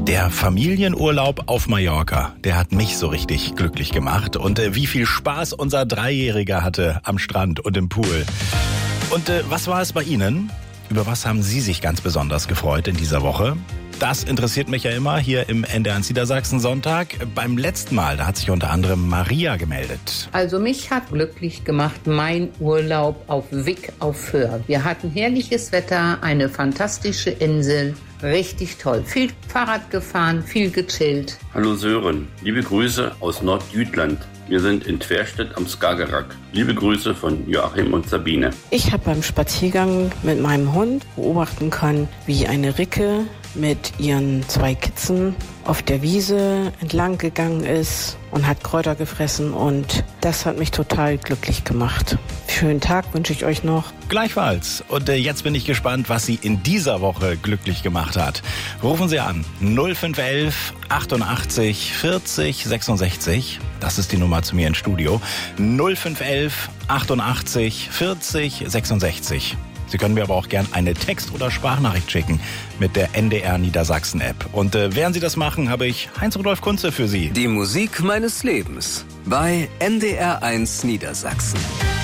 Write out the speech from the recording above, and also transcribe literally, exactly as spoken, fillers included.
Der Familienurlaub auf Mallorca, der hat mich so richtig glücklich gemacht. Und äh, wie viel Spaß unser Dreijähriger hatte am Strand und im Pool. Und äh, was war es bei Ihnen? Über was haben Sie sich ganz besonders gefreut in dieser Woche? Das interessiert mich ja immer hier im N D R eins Niedersachsen Sonntag. Beim letzten Mal, da hat sich unter anderem Maria gemeldet. Also mich hat glücklich gemacht mein Urlaub auf Wick auf Föhr. Wir hatten herrliches Wetter, eine fantastische Insel, richtig toll. Viel Fahrrad gefahren, viel gechillt. Hallo Sören, liebe Grüße aus Nordjütland. Wir sind in Tverstedt am Skagerrak. Liebe Grüße von Joachim und Sabine. Ich habe beim Spaziergang mit meinem Hund beobachten können, wie eine Ricke mit ihren zwei Kitzen auf der Wiese entlang gegangen ist und hat Kräuter gefressen, und das hat mich total glücklich gemacht. Schönen Tag wünsche ich euch noch. Gleichfalls. Und äh, jetzt bin ich gespannt, was Sie in dieser Woche glücklich gemacht hat. Rufen Sie an null fünf elf achtundachtzig vierzig sechsundsechzig. Das ist die Nummer zu mir ins Studio. null fünf elf achtundachtzig vierzig sechsundsechzig. Sie können mir aber auch gern eine Text- oder Sprachnachricht schicken mit der N D R Niedersachsen App. Und äh, während Sie das machen, habe ich Heinz-Rudolf Kunze für Sie. Die Musik meines Lebens bei N D R eins Niedersachsen.